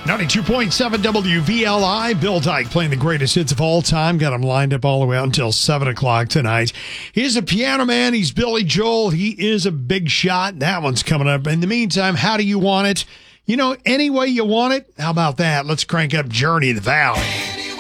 92.7 WVLI. Bill Dyke playing the greatest hits of all time. Got him lined up all the way out until 7 o'clock tonight. He's a piano man. He's Billy Joel. He is a big shot. That one's coming up. In the meantime, how do you want it? You know, any way you want it? How about that? Let's crank up Journey to the Valley.